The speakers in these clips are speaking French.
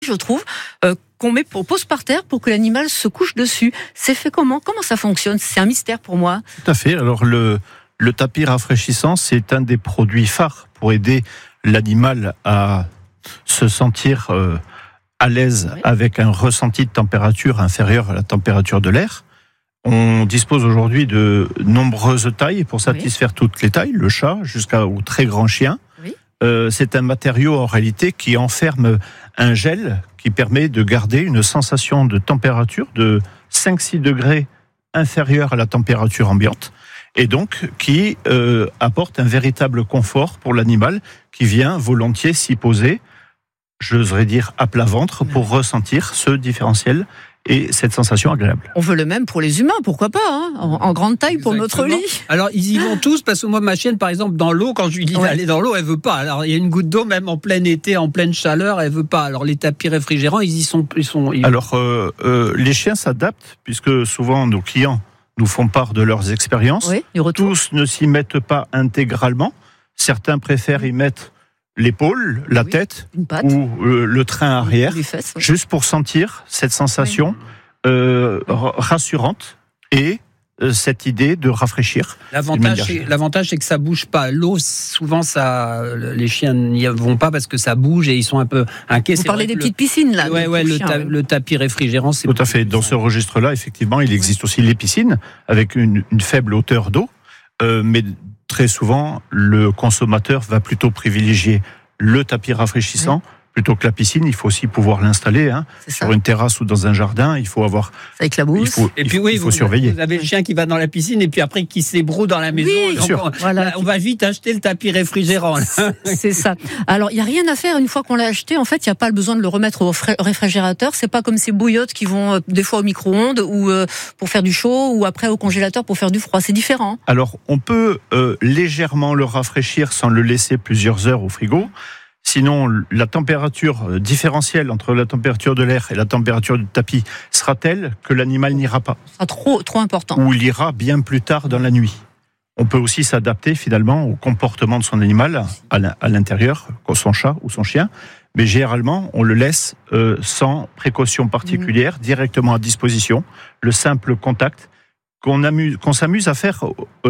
je trouve, qu'on pose par terre pour que l'animal se couche dessus. C'est fait comment ? Comment ça fonctionne ? C'est un mystère pour moi. Tout à fait. Alors le tapis rafraîchissant, c'est un des produits phares pour aider l'animal à se sentir à l'aise avec un ressenti de température inférieur à la température de l'air. On dispose aujourd'hui de nombreuses tailles pour satisfaire toutes les tailles, le chat jusqu'au très grand chien. Oui. C'est un matériau en réalité qui enferme un gel qui permet de garder une sensation de température de 5-6 degrés inférieure à la température ambiante et donc qui apporte un véritable confort pour l'animal qui vient volontiers s'y poser, j'oserais dire à plat ventre, pour ressentir ce différentiel et cette sensation agréable. On veut le même pour les humains, pourquoi pas, hein, en grande taille pour notre lit. Alors ils y vont tous, parce que moi ma chienne par exemple dans l'eau, quand je lui dis d'aller dans l'eau, elle veut pas. Alors il y a une goutte d'eau même en plein été, en pleine chaleur, elle veut pas. Alors les tapis réfrigérants, ils sont. Alors les chiens s'adaptent puisque souvent nos clients nous font part de leurs expériences. Oui, tous ne s'y mettent pas intégralement. Certains préfèrent y mettre l'épaule, la tête ou le train arrière, fesses, juste pour sentir cette sensation rassurante et cette idée de rafraîchir. L'avantage, c'est que ça bouge pas. L'eau, souvent, les chiens n'y vont pas parce que ça bouge et ils sont un peu inquiets. Vous parlez des petites piscines, là. Le tapis réfrigérant, c'est... Tout à fait. Dans ce registre-là, effectivement, il existe aussi les piscines avec une faible hauteur d'eau, mais très souvent, le consommateur va plutôt privilégier le tapis rafraîchissant plutôt que la piscine. Il faut aussi pouvoir l'installer sur une terrasse ou dans un jardin. Il faut avoir. Ça éclabousse. Il faut surveiller. Vous avez le chien qui va dans la piscine et puis après qui s'ébroue dans la maison. Oui, donc on va vite acheter le tapis réfrigérant. C'est ça. Alors il y a rien à faire une fois qu'on l'a acheté. En fait, il y a pas le besoin de le remettre au réfrigérateur. C'est pas comme ces bouillottes qui vont des fois au micro-ondes ou pour faire du chaud ou après au congélateur pour faire du froid. C'est différent. Alors on peut légèrement le rafraîchir sans le laisser plusieurs heures au frigo. Sinon, la température différentielle entre la température de l'air et la température du tapis sera telle que l'animal n'ira pas. Ce sera trop important. Ou il ira bien plus tard dans la nuit. On peut aussi s'adapter finalement au comportement de son animal à l'intérieur, son chat ou son chien. Mais généralement, on le laisse sans précaution particulière, directement à disposition. Le simple contact qu'on s'amuse à faire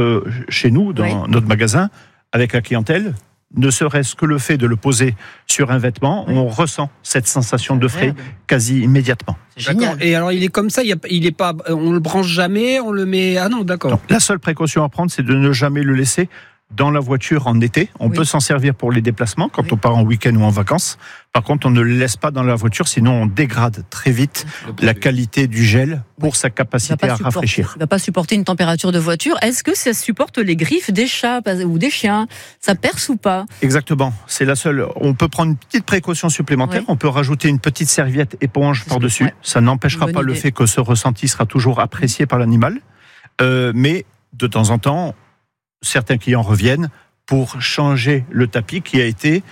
chez nous, dans notre magasin, avec la clientèle. Ne serait-ce que le fait de le poser sur un vêtement, on ressent cette sensation de frais quasi immédiatement. C'est génial. Et alors il est comme ça, il est pas, on le branche jamais, on le met. Ah non, d'accord. Donc, la seule précaution à prendre, c'est de ne jamais le laisser dans la voiture en été. On peut s'en servir pour les déplacements quand on part en week-end ou en vacances. Par contre, on ne le laisse pas dans la voiture, sinon on dégrade très vite la qualité du gel pour sa capacité à rafraîchir. Il ne va pas supporter une température de voiture. Est-ce que ça supporte les griffes des chats ou des chiens ? Ça perce ou pas ? Exactement. C'est la seule. On peut prendre une petite précaution supplémentaire. On peut rajouter une petite serviette éponge par-dessus. Ça n'empêchera pas le fait que ce ressenti sera toujours apprécié par l'animal. Mais de temps en temps, certains clients reviennent pour changer le tapis qui a été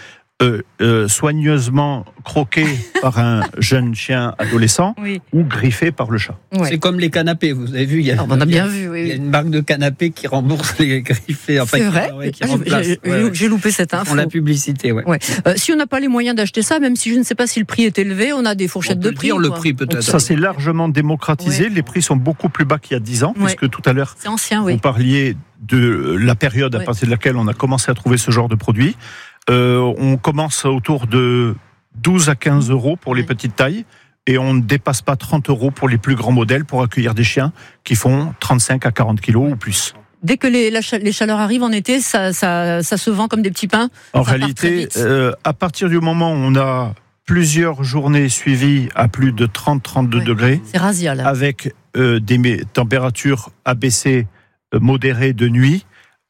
soigneusement croqué par un jeune chien adolescent ou griffé par le chat. C'est comme les canapés, vous avez vu, il y a une marque de canapés qui rembourse les griffés. C'est vrai, j'ai loupé cette info. On la publicité, si on n'a pas les moyens d'acheter ça, même si je ne sais pas si le prix est élevé, on a des fourchettes de prix. Le prix peut-être. Ça s'est largement démocratisé, les prix sont beaucoup plus bas qu'il y a 10 ans, puisque tout à l'heure, c'est ancien, vous parliez de la période à partir de laquelle on a commencé à trouver ce genre de produit. On commence autour de 12 à 15 euros pour les petites tailles et on ne dépasse pas 30 euros pour les plus grands modèles pour accueillir des chiens qui font 35 à 40 kilos ou plus. Dès que les chaleurs arrivent en été, ça se vend comme des petits pains. En réalité, à partir du moment où on a plusieurs journées suivies à plus de 30-32 degrés, c'est razzia, là. Avec des températures abaissées modérées de nuit,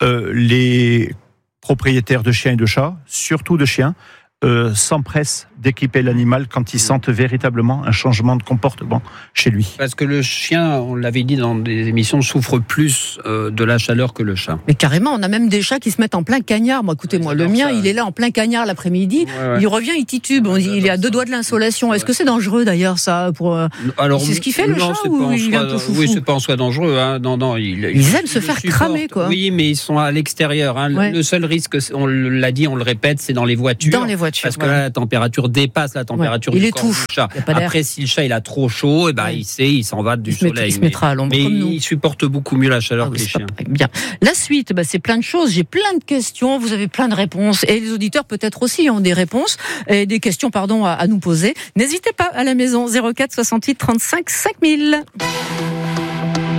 les propriétaires de chiens et de chats, surtout de chiens, s'empressent d'équiper l'animal quand ils sentent véritablement un changement de comportement chez lui. Parce que le chien, on l'avait dit dans des émissions, souffre plus de la chaleur que le chat. Mais carrément, on a même des chats qui se mettent en plein cagnard. Moi, écoutez, le mien, il est là en plein cagnard l'après-midi. Il revient, il titube. Il est à 2 doigts de l'insolation. Est-ce que c'est dangereux d'ailleurs ça Alors, c'est ce qu'il fait le chat ou il est un peu foufou ? Oui, c'est pas en soi dangereux. Non, ils aiment se faire cramer, quoi. Oui, mais ils sont à l'extérieur. Le seul risque, on l'a dit, on le répète, c'est dans les voitures. Dans les voitures. Parce que là, la température température dépasse la température du corps du chat. Après, si le chat il a trop chaud, il s'en va du soleil. Il se mettra à l'ombre comme nous. Il supporte beaucoup mieux la chaleur que les chiens. Bien. La suite, c'est plein de choses. J'ai plein de questions. Vous avez plein de réponses. Et les auditeurs peut-être aussi ont des réponses et des questions, à nous poser. N'hésitez pas à la maison. 04 68 35 5000.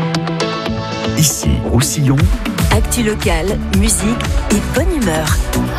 Ici, Roussillon. Actu locale, musique et bonne humeur.